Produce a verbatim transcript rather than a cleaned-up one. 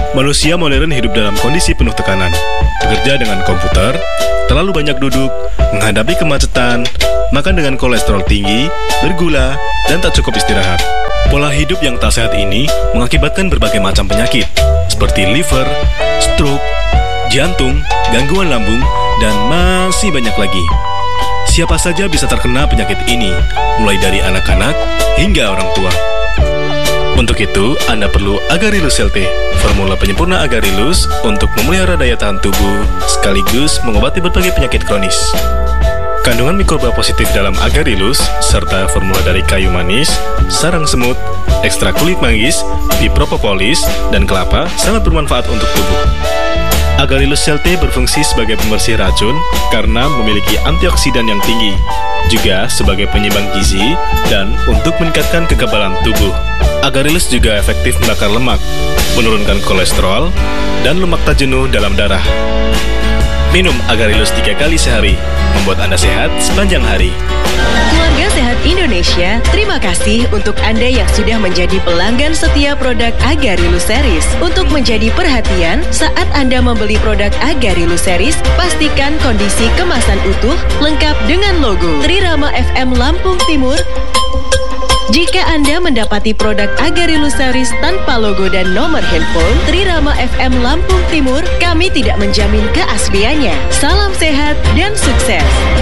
Manusia modern hidup dalam kondisi penuh tekanan, bekerja dengan komputer, terlalu banyak duduk, menghadapi kemacetan, makan dengan kolesterol tinggi, bergula, dan tak cukup istirahat. Pola hidup yang tak sehat ini mengakibatkan berbagai macam penyakit, seperti liver, stroke, jantung, gangguan lambung, dan masih banyak lagi. Siapa saja bisa terkena penyakit ini, mulai dari anak-anak hingga orang tua. Untuk itu, Anda perlu Agarilus L T, formula penyempurna Agarilus untuk memelihara daya tahan tubuh, sekaligus mengobati berbagai penyakit kronis. Kandungan mikroba positif dalam Agarilus, serta formula dari kayu manis, sarang semut, ekstrak kulit manggis, dipropolis, dan kelapa sangat bermanfaat untuk tubuh. Agarilus L T berfungsi sebagai pembersih racun karena memiliki antioksidan yang tinggi, juga sebagai penyeimbang gizi dan untuk meningkatkan kekebalan tubuh. Agarilus juga efektif membakar lemak, menurunkan kolesterol, dan lemak tak jenuh dalam darah. Minum Agarilus tiga kali sehari, membuat Anda sehat sepanjang hari. Keluarga Sehat Indonesia, terima kasih untuk Anda yang sudah menjadi pelanggan setia produk Agarilus Series. Untuk menjadi perhatian, saat Anda membeli produk Agarilus Series, pastikan kondisi kemasan utuh, lengkap dengan logo Trirama F M Lampung Timur. Jika Anda mendapati produk Agarilus Series tanpa logo dan nomor handphone Trirama F M Lampung Timur, kami tidak menjamin keasliannya. Salam sehat dan sukses.